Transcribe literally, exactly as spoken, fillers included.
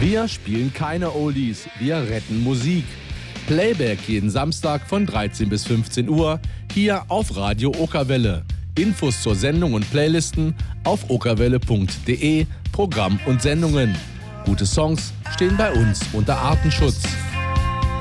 Wir spielen keine Oldies, wir retten Musik. Playback jeden Samstag von dreizehn bis fünfzehn Uhr hier auf Radio Okerwelle. Infos zur Sendung und Playlisten auf okerwelle punkt de, Programm und Sendungen. Gute Songs stehen bei uns unter Artenschutz.